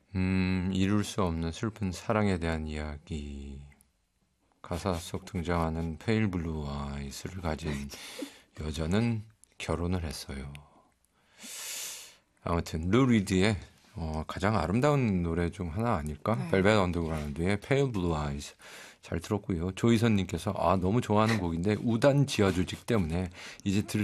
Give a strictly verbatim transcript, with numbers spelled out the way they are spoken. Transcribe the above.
음, 이룰 수 없는 슬픈 사랑에 대한 이야기. 가사 속 등장하는 페일 블루 아이스를 가진 여자는 결혼을 했어요. 아무튼 루 리드의 어, 가장 아름다운 노래 중 하나 아닐까? 네. 벨벳 언더그라운드의 페일 블루 아이스 잘 들었고요. 조희선님께서 아 너무 좋아하는 곡인데 우단 지하 조직 때문에 이제 들